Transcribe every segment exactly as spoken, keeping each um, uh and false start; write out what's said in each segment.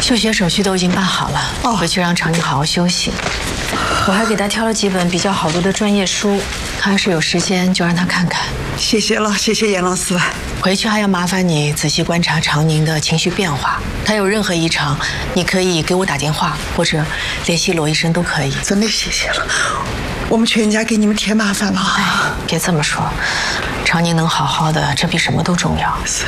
休学手续都已经办好了，哦、回去让常宁好好休息。我还给他挑了几本比较好读的专业书，他要是有时间就让他看看。 谢谢了，谢谢严老师。 回去还要麻烦你仔细观察常宁的情绪变化，他有任何异常，你可以给我打电话或者联系罗医生都可以。 真的谢谢了，我们全家给你们添麻烦了。 哎，别这么说，常宁能好好的，这比什么都重要。 是。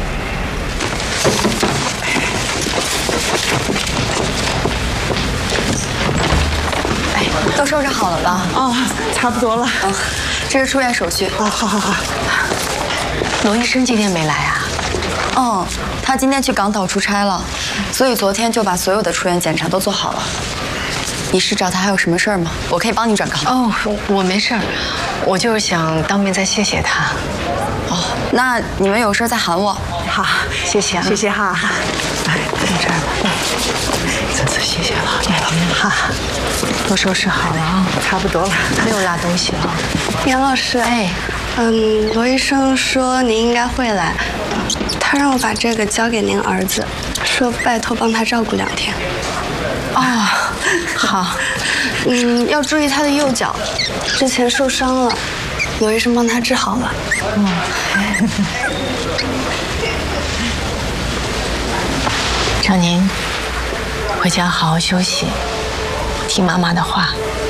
都收拾好了吧？ 哦，差不多了。 嗯，这是出院手续。 哦，好好好。 罗医生今天没来啊？ 嗯，他今天去港岛出差了，所以昨天就把所有的出院检查都做好了。你是找他还有什么事儿吗？我可以帮你转告。 哦，我没事儿，我就是想当面再谢谢他。 哦，那你们有事再喊我。 好，谢谢啊， 谢谢哈。 哎，在这儿吧。真是谢谢了，哎，哈。都收拾好了啊， 差不多了， 没有落东西了。 杨老师， 哎， 嗯，罗医生说您应该会来，他让我把这个交给您儿子，说拜托帮他照顾两天。 哦，好， 嗯，要注意他的右脚，之前受伤了，罗医生帮他治好了。 嗯。常宁，回家好好休息。听妈妈的话，